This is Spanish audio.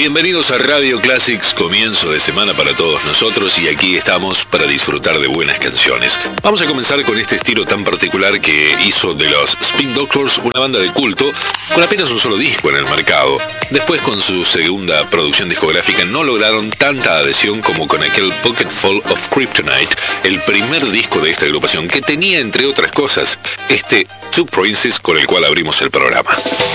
Bienvenidos a Radio Classics, comienzo de semana para todos nosotros y aquí estamos para disfrutar de buenas canciones. Vamos a comenzar con este estilo tan particular que hizo de los Spin Doctors una banda de culto con apenas un solo disco en el mercado. Después, con su segunda producción discográfica, no lograron tanta adhesión como con aquel Pocketful of Kryptonite, el primer disco de esta agrupación que tenía, entre otras cosas, este Two Princes con el cual abrimos el programa.